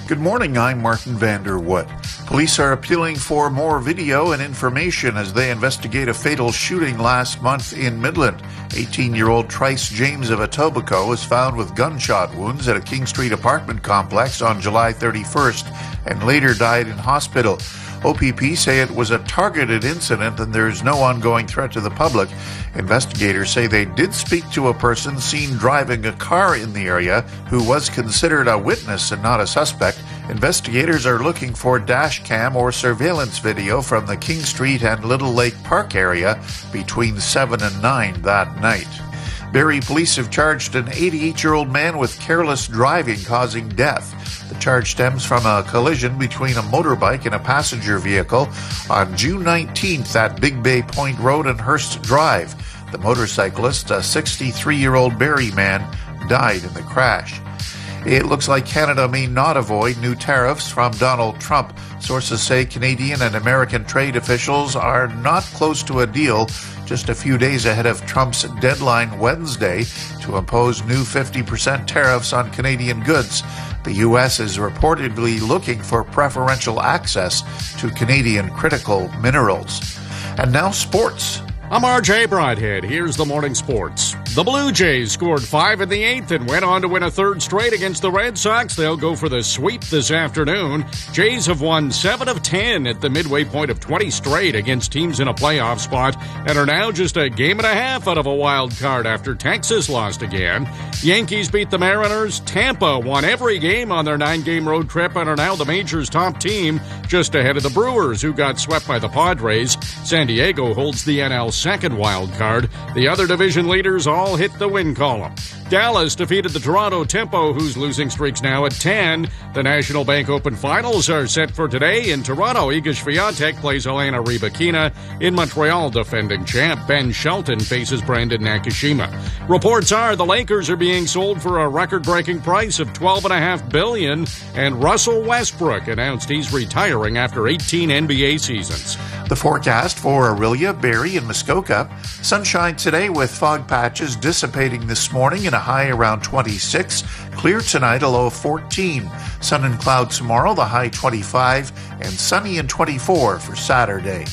Good morning, I'm Martin Vanderwood. Police are appealing for more video and information as they investigate a fatal shooting last month in Midland. 18-year-old Trice James of Etobicoke was found with gunshot wounds at a King Street apartment complex on July 31st and later died in hospital. OPP say it was a targeted incident and there is no ongoing threat to the public. Investigators say they did speak to a person seen driving a car in the area who was considered a witness and not a suspect. Investigators are looking for dash cam or surveillance video from the King Street and Little Lake Park area between 7 and 9 that night. Barrie police have charged an 88-year-old man with careless driving causing death. The charge stems from a collision between a motorbike and a passenger vehicle on June 19th at Big Bay Point Road and Hurst Drive. The motorcyclist, a 63-year-old Barrie man, died in the crash. It looks like Canada may not avoid new tariffs from Donald Trump. Sources say Canadian and American trade officials are not close to a deal, just a few days ahead of Trump's deadline Wednesday to impose new 50% tariffs on Canadian goods. The U.S. is reportedly looking for preferential access to Canadian critical minerals. And now sports. I'm RJ Broadhead. Here's the morning sports. The Blue Jays scored 5 in the 8th and went on to win a third straight against the Red Sox. They'll go for the sweep this afternoon. Jays have won 7 of 10 at the midway point of 20 straight against teams in a playoff spot and are now just a game and a half out of a wild card after Texas lost again. Yankees beat the Mariners. Tampa won every game on their 9-game road trip and are now the major's top team, just ahead of the Brewers, who got swept by the Padres. San Diego holds the NL second wild card. The other division leaders all hit the win column. Dallas defeated the Toronto Tempo, whose losing streak's now at 10. The National Bank Open Finals are set for today. In Toronto, Iga Swiatek plays Elena Rybakina. In Montreal, defending champ Ben Shelton faces Brandon Nakashima. Reports are the Lakers are being sold for a record-breaking price of $12.5 billion, and Russell Westbrook announced he's retiring after 18 NBA seasons. The forecast for Orillia, Barrie, and Muskoka. Sunshine today with fog patches dissipating this morning and a high around 26. Clear tonight, a low of 14. Sun and clouds tomorrow, the high 25. And sunny and 24 for Saturday.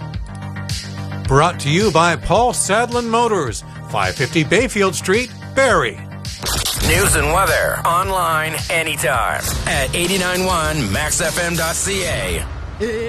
Brought to you by Paul Sadlin Motors, 550 Bayfield Street, Barrie. News and weather online anytime at 89.1maxfm.ca.